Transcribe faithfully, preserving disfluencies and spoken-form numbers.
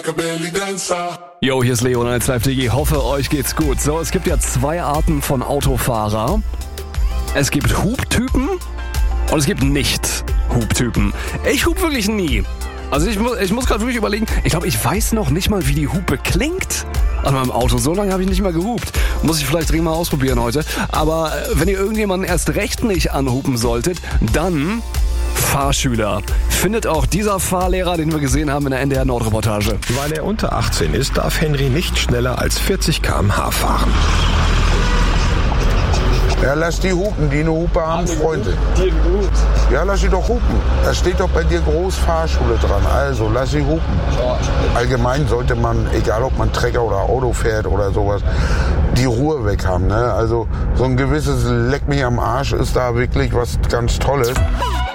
Jo, hier ist Leon als Live-D J. Hoffe, euch geht's gut. So, es gibt ja zwei Arten von Autofahrer. Es gibt Hubtypen und es gibt Nicht-Hubtypen. Ich hub wirklich nie. Also ich muss, ich muss gerade wirklich überlegen, ich glaube, ich weiß noch nicht mal, wie die Hupe klingt an meinem Auto. So lange habe ich nicht mehr gehupt. Muss ich vielleicht dringend mal ausprobieren heute. Aber wenn ihr irgendjemanden erst recht nicht anhupen solltet, dann Fahrschüler. Findet auch dieser Fahrlehrer, den wir gesehen haben in der N D R Nord-Reportage. Weil er unter achtzehn ist, darf Henry nicht schneller als vierzig Kilometer pro Stunde fahren. Ja, lass die hupen, die eine Hupe haben, Freunde. Ja, lass sie doch hupen. Da steht doch bei dir groß Fahrschule dran. Also, lass sie hupen. Allgemein sollte man, egal ob man Trecker oder Auto fährt oder sowas, die Ruhe weg haben. Ne? Also, so ein gewisses Leck mich am Arsch ist da wirklich was ganz Tolles.